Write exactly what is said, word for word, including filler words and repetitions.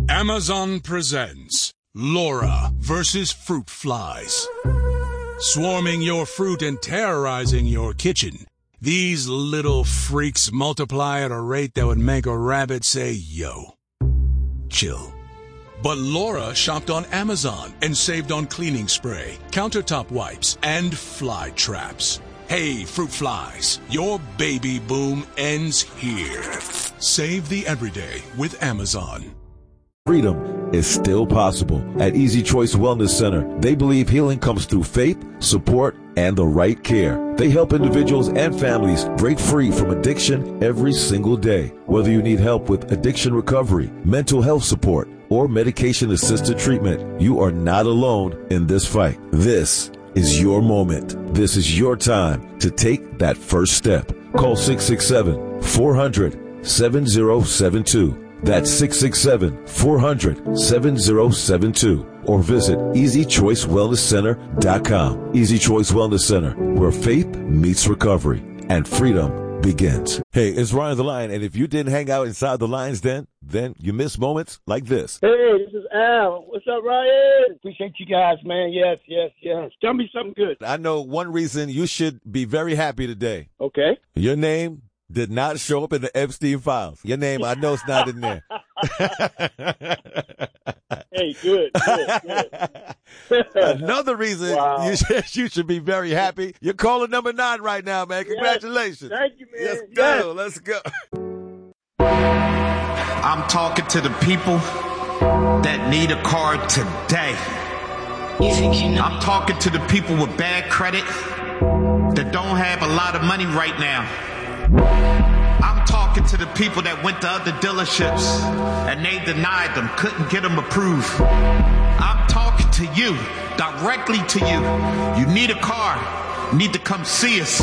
Amazon presents Laura versus Fruit Flies. Swarming your fruit and terrorizing your kitchen, these little freaks multiply at a rate that would make a rabbit say, yo. Chill. But Laura shopped on Amazon and saved on cleaning spray, countertop wipes, and fly traps. Hey, fruit flies, your baby boom ends here. Save the everyday with Amazon. Freedom is still possible. At Easy Choice Wellness Center, they believe healing comes through faith, support, and the right care. They help individuals and families break free from addiction every single day. Whether you need help with addiction recovery, mental health support, or medication-assisted treatment, you are not alone in this fight. This is your moment. This is your time to take that first step. Call six six seven, four hundred, seven zero seven two. That's six six seven, four hundred, seven zero seven two. Or visit easy choice wellness center dot com. Easy Choice Wellness Center, where faith meets recovery and freedom begins. Hey, it's Ryan the Lion, and if you didn't hang out inside the Lion's Den, then you miss moments like this. Hey, this is Al. What's up, Ryan? Appreciate you guys, man. Yes, yes, yes. Tell me something good. I know one reason you should be very happy today. Okay. Your name did not show up in the Epstein files. Your name, I know it's not in there. Hey, good, good, good. Another reason Wow. you, should, you should be very happy. You're calling number nine right now, man. Congratulations. Yes. Thank you, man. Let's Yes. go. Let's go. I'm talking to the people that need a car today. You think you know? I'm talking to the people with bad credit that don't have a lot of money right now. I'm talking to the people that went to other dealerships and they denied them, couldn't get them approved. I'm talking to you, directly to you. You need a car, you need to come see us.